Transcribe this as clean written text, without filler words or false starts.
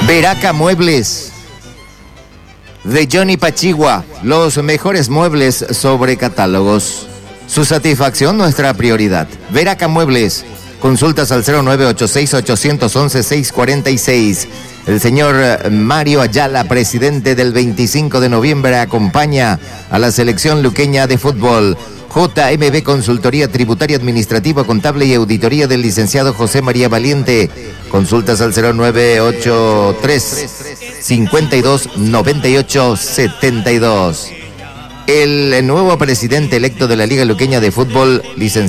Veraca Muebles de Johnny Pachigua, los mejores muebles sobre catálogos. Su satisfacción, nuestra prioridad. Veraca Muebles, consultas al 0986-811-646. El señor Mario Ayala, presidente del 25 de noviembre, acompaña a la selección luqueña de fútbol. JMB Consultoría Tributaria Administrativa Contable y Auditoría del licenciado José María Valiente. Consultas al 0983-5298-72. El nuevo presidente electo de la Liga Luqueña de Fútbol, licenciado